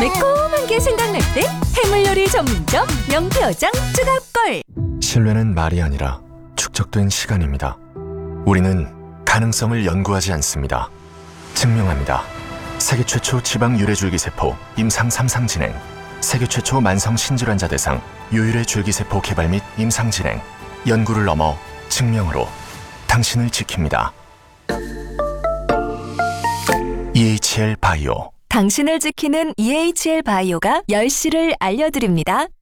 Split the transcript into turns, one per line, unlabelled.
매콤한 게 생각날 때 해물요리 전문점 명태어장 쭈갑걸.
신뢰는 말이 아니라 축적된 시간입니다. 우리는 가능성을 연구하지 않습니다. 증명합니다. 세계 최초 지방 유래줄기세포 임상 3상 진행, 세계 최초 만성 신질환자 대상 유일의 줄기세포 개발 및 임상 진행, 연구를 넘어 증명으로 당신을 지킵니다. EHL 바이오.
당신을 지키는 EHL 바이오가 10시를 알려드립니다.